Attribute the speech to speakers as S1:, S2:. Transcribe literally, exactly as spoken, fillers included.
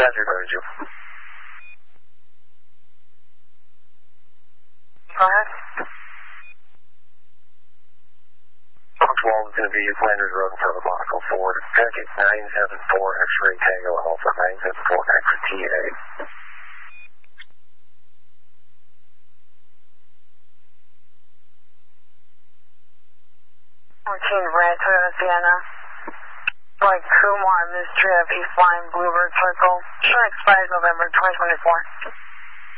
S1: Roger, Roger.
S2: Go ahead.
S1: Fox Walton is going to be Flanders Road in front of Monaco Ford. Packet nine seven four X-ray Tango Alpha nine seven four X T A.
S2: fourteen Red Toyota Sienna. Like Kumar, Mystery of East Line, Bluebird Circle. Sure expires November twenty twenty-four.